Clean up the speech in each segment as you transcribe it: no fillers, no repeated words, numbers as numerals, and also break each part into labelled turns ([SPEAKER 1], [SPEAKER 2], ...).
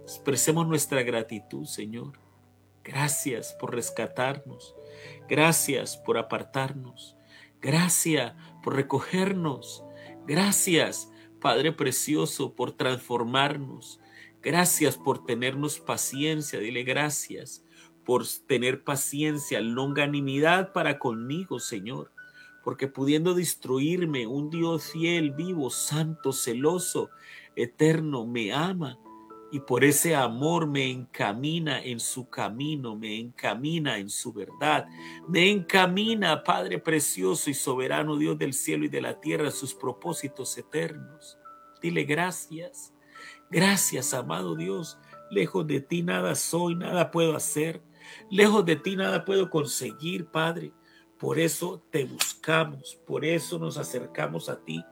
[SPEAKER 1] Expresemos nuestra gratitud, Señor. Gracias por rescatarnos. Gracias por apartarnos. Gracias por recogernos. Gracias, Padre precioso, por transformarnos. Gracias por tenernos paciencia. Dile gracias por tener paciencia, longanimidad para conmigo, Señor. Porque pudiendo destruirme, un Dios fiel, vivo, santo, celoso, eterno, me ama. Y por ese amor me encamina en su camino, me encamina en su verdad, me encamina, Padre precioso y soberano, Dios del cielo y de la tierra, a sus propósitos eternos. Dile gracias, gracias, amado Dios. Lejos de ti nada soy, nada puedo hacer. Lejos de ti nada puedo conseguir, Padre. Por eso te buscamos, por eso nos acercamos a ti.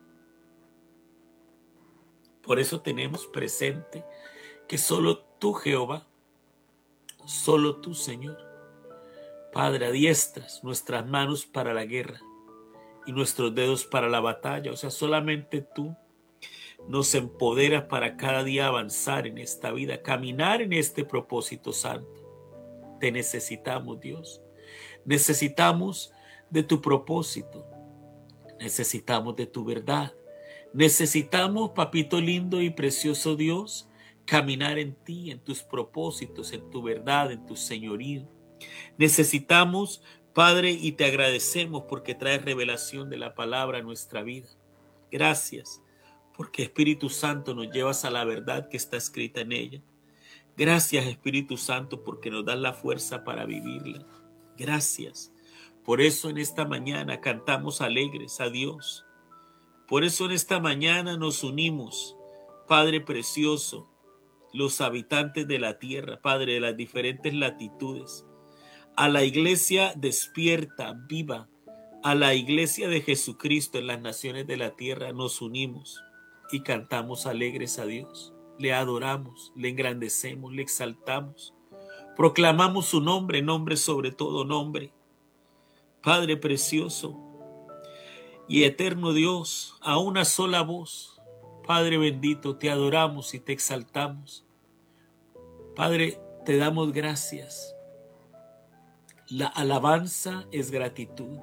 [SPEAKER 1] Por eso tenemos presente que solo tú, Jehová, solo tú, Señor, Padre, adiestras nuestras manos para la guerra y nuestros dedos para la batalla. O sea, solamente tú nos empoderas para cada día avanzar en esta vida, caminar en este propósito santo. Te necesitamos, Dios. Necesitamos de tu propósito. Necesitamos de tu verdad. Necesitamos, papito lindo y precioso Dios, caminar en ti, en tus propósitos, en tu verdad, en tu señorío. Necesitamos, Padre, y te agradecemos porque traes revelación de la palabra a nuestra vida. Gracias, porque Espíritu Santo nos llevas a la verdad que está escrita en ella. Gracias, Espíritu Santo, porque nos das la fuerza para vivirla. Gracias. Por eso en esta mañana cantamos alegres a Dios. Por eso en esta mañana nos unimos, Padre precioso, los habitantes de la tierra, Padre de las diferentes latitudes, a la iglesia despierta, viva, a la iglesia de Jesucristo en las naciones de la tierra nos unimos y cantamos alegres a Dios. Le adoramos, le engrandecemos, le exaltamos, proclamamos su nombre, nombre sobre todo nombre. Padre precioso y eterno Dios, a una sola voz, Padre bendito, te adoramos y te exaltamos. Padre, te damos gracias. La alabanza es gratitud.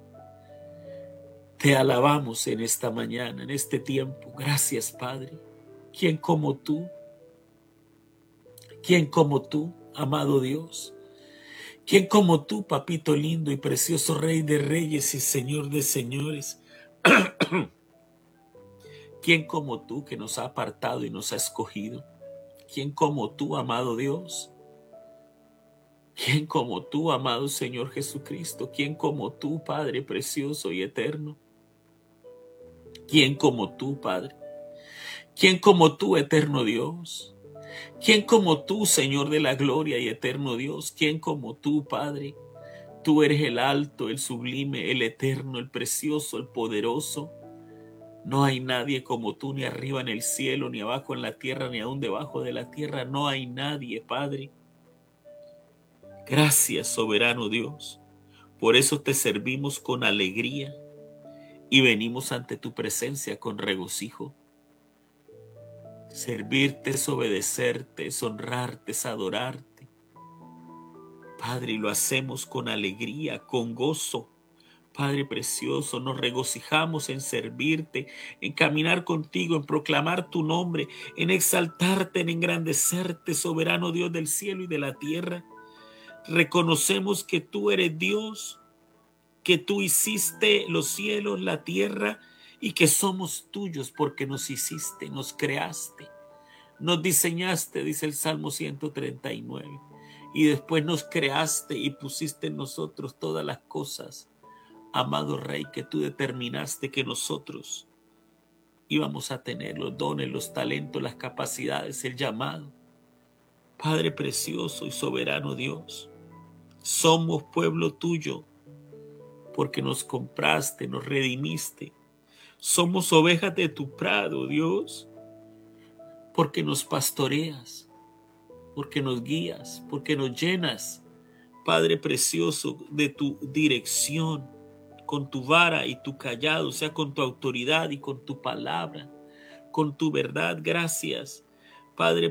[SPEAKER 1] Te alabamos en esta mañana, en este tiempo. Gracias, Padre. ¿Quién como tú? ¿Quién como tú, amado Dios? ¿Quién como tú, papito lindo y precioso Rey de reyes y Señor de señores? ¿Quién como tú que nos ha apartado y nos ha escogido? ¿Quién como tú, amado Dios? ¿Quién como tú, amado Señor Jesucristo? ¿Quién como tú, Padre precioso y eterno? ¿Quién como tú, Padre? ¿Quién como tú, eterno Dios? ¿Quién como tú, Señor de la gloria y eterno Dios? ¿Quién como tú, Padre? Tú eres el alto, el sublime, el eterno, el precioso, el poderoso. No hay nadie como tú, ni arriba en el cielo, ni abajo en la tierra, ni aún debajo de la tierra. No hay nadie, Padre. Gracias, soberano Dios. Por eso te servimos con alegría y venimos ante tu presencia con regocijo. Servirte es obedecerte, es honrarte, es adorarte. Padre, y lo hacemos con alegría, con gozo. Padre precioso, nos regocijamos en servirte, en caminar contigo, en proclamar tu nombre, en exaltarte, en engrandecerte, soberano Dios del cielo y de la tierra. Reconocemos que tú eres Dios, que tú hiciste los cielos, la tierra, y que somos tuyos porque nos hiciste, nos creaste, nos diseñaste, dice el Salmo 139, y después nos creaste y pusiste en nosotros todas las cosas, amado Rey, que tú determinaste que nosotros íbamos a tener, los dones, los talentos, las capacidades, el llamado. Padre precioso y soberano Dios, somos pueblo tuyo porque nos compraste, nos redimiste. Somos ovejas de tu prado, Dios, porque nos pastoreas, porque nos guías, porque nos llenas, Padre precioso, de tu dirección, con tu vara y tu callado, o sea, con tu autoridad y con tu palabra, con tu verdad. Gracias, Padre